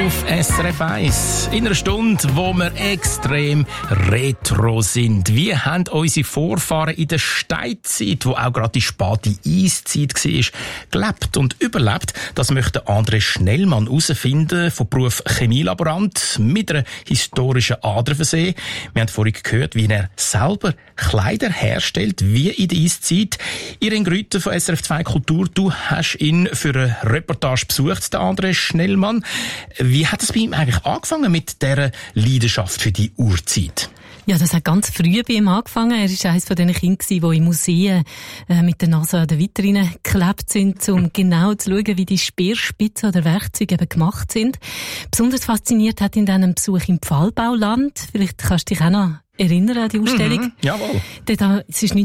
auf SRF 1. In einer Stunde, wo wir extrem retro sind. Wie haben unsere Vorfahren in der Steinzeit, wo auch gerade die späte Eiszeit war, gelebt und überlebt? Das möchte André Schnellmann herausfinden, vom Beruf Chemielaborant, mit einer historischen Ader versehen. Wir haben vorhin gehört, wie er selber Kleider herstellt, wie in der Eiszeit. Irene Grüter von SRF 2 Kultur, du hast ihn für eine Reportage besucht, der André Schnellmann. Wie hat es bei ihm eigentlich angefangen mit dieser Leidenschaft für die Urzeit? Ja, das hat ganz früh bei ihm angefangen. Er war eines von den Kindern, die in Museen mit der Nase an den Vitrinen geklebt sind, um genau zu schauen, wie die Speerspitzen oder Werkzeuge eben gemacht sind. Besonders fasziniert hat ihn dann ein Besuch im Pfahlbauland. Vielleicht kannst du dich auch noch erinnern an die Ausstellung? Jawohl. Es war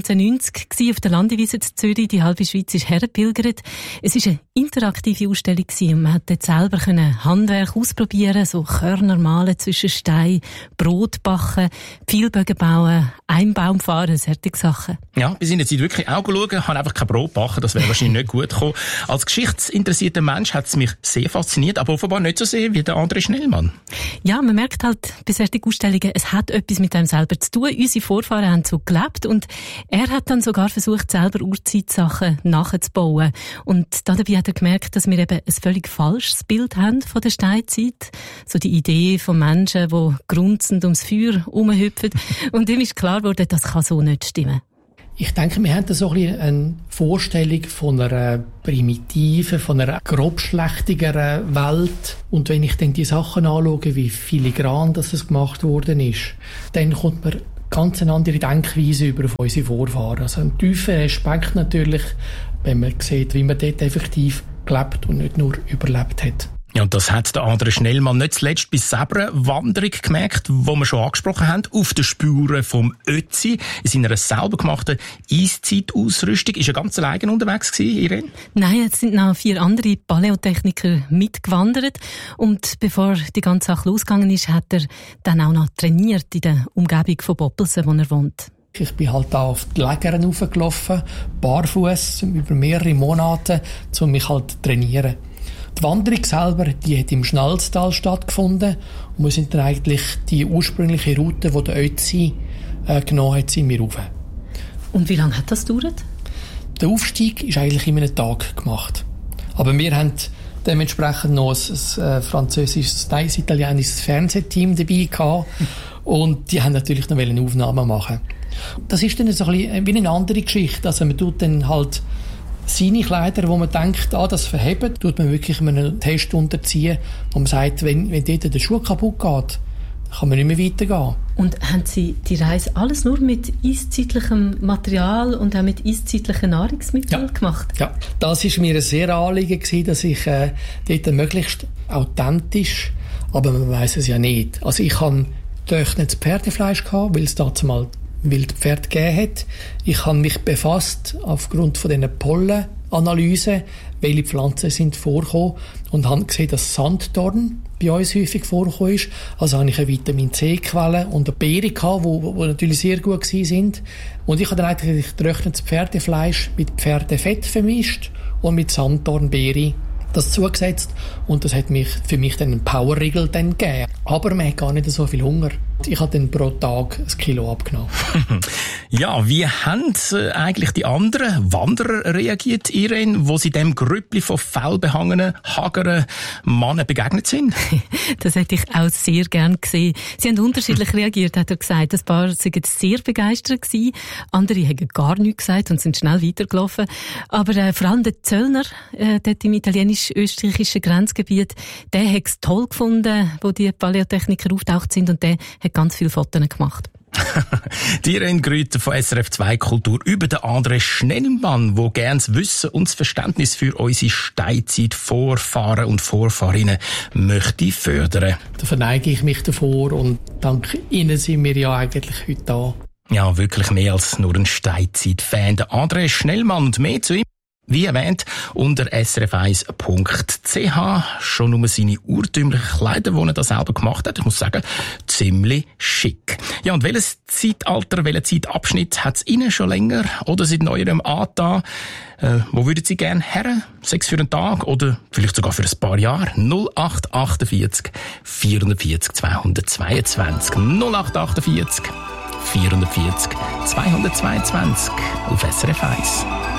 1990 auf der Landewiese zu Zürich. Die halbe Schweiz ist hergepilgert. Es war eine interaktive Ausstellung und man konnte selber Handwerk ausprobieren, so Körner malen zwischen Stein, Brot backen, Pfeilbögen bauen, Einbaum fahren, solche Sachen. Ja, wir sind jetzt wirklich auch geschaut, haben einfach kein Brot backen, das wäre wahrscheinlich nicht gut gekommen. Als geschichtsinteressierter Mensch hat es mich sehr fasziniert, aber offenbar nicht so sehr wie der André Schnellmann. Ja, man merkt halt bei solchen Ausstellungen, es hat etwas mit einem selber zu tun. Unsere Vorfahren haben so gelebt und er hat dann sogar versucht, selber Urzeitsachen nachzubauen. Und dabei hat er gemerkt, dass wir eben ein völlig falsches Bild haben von der Steinzeit. So die Idee von Menschen, die grunzend ums Feuer herumhüpfen. Und ihm ist klar geworden, das kann so nicht stimmen. Ich denke, wir haben da so ein bisschen eine Vorstellung von einer primitiven, von einer grobschlächtigeren Welt. Und wenn ich dann die Sachen anschaue, wie filigran das gemacht worden ist, dann kommt mir ganz eine andere Denkweise über auf unsere Vorfahren. Also ein tiefer Respekt natürlich, wenn man sieht, wie man dort effektiv gelebt und nicht nur überlebt hat. Ja, und das hat der André Schnellmann nicht zuletzt bei selber Wanderung gemerkt, wo wir schon angesprochen haben, auf den Spuren vom Ötzi, in seiner selber gemachten Eiszeitausrüstung. Ist er ganz alleine unterwegs gewesen, Irene? Nein, es sind noch 4 andere Paläotechniker mitgewandert. Und bevor die ganze Sache losgegangen ist, hat er dann auch noch trainiert in der Umgebung von Boppelsen, wo er wohnt. Ich bin halt da auf die Lägern raufgelaufen, barfuß, über mehrere Monate, um mich halt zu trainieren. Die Wanderung selber, die hat im Schnalztal stattgefunden und wir sind dann eigentlich die ursprüngliche Route, die der Ötzi genommen hat, sind wir rauf. Und wie lange hat das gedauert? Der Aufstieg ist eigentlich in einem Tag gemacht. Aber wir haben dementsprechend noch ein französisches, nein, ein italienisches Fernsehteam dabei gehabt und die haben natürlich noch eine Aufnahme machen. Das ist dann so ein bisschen wie eine andere Geschichte. Also man tut dann halt seine Kleider, wo man denkt, das verhebt, tut man wirklich einen Test unterziehen, wo man sagt, wenn dort der Schuh kaputt geht, kann man nicht mehr weitergehen. Und haben Sie die Reise alles nur mit eiszeitlichem Material und auch mit eiszeitlichen Nahrungsmitteln gemacht? Ja, das war mir ein sehr Anliegen gewesen, dass ich dort möglichst authentisch, aber man weiss es ja nicht. Also ich habe getrocknetes Pferdefleisch gehabt, weil es dazu mal Wildpferd gegeben hat. Ich habe mich befasst aufgrund von diesen Pollenanalysen, welche Pflanzen sind vorgekommen und habe gesehen, dass Sanddorn bei uns häufig vorgekommen ist. Also habe ich eine Vitamin-C-Quelle und eine Beere gehabt, die natürlich sehr gut sind. Und ich habe dann eigentlich getrocknetes Pferdefleisch mit Pferdefett vermischt und mit Sanddornbeere das zugesetzt und das hat für mich dann einen Powerriegel gegeben. Aber man hat gar nicht so viel Hunger. Ich habe dann pro Tag 1 Kilo abgenommen. Ja, wie haben eigentlich die anderen Wanderer reagiert, Irene, wo sie dem Grüppli von fellbehangenen, hageren Männern begegnet sind? Das hätte ich auch sehr gern gesehen. Sie haben unterschiedlich reagiert, hat er gesagt. Ein paar waren sehr begeistert gewesen. Andere haben gar nichts gesagt und sind schnell weitergelaufen. Aber vor allem der Zöllner, dort im italienisch-österreichischen Grenzgebiet, der hat es toll gefunden, wo die Paläotechniker auftaucht sind und der hat ganz viele Fotos gemacht. Die Irene Grüter von SRF 2 Kultur über den André Schnellmann, der gerne das Wissen und das Verständnis für unsere Steinzeit-Vorfahren und Vorfahrinnen möchte fördern. Da verneige ich mich davor und dank Ihnen sind wir ja eigentlich heute da. Ja, wirklich mehr als nur ein Steinzeit-Fan. Der André Schnellmann und mehr zu ihm Wie erwähnt, unter srf1.ch. Schon nur seine urtümlichen Kleider, die er da selber gemacht hat. Ich muss sagen, ziemlich schick. Ja, und welches Zeitalter, welchen Zeitabschnitt hat es Ihnen schon länger oder seit neuerem angetan? Wo würden Sie gerne her? Sei es für einen Tag oder vielleicht sogar für ein paar Jahre? 0848 440 222. 0848 440 222 auf SRF 1.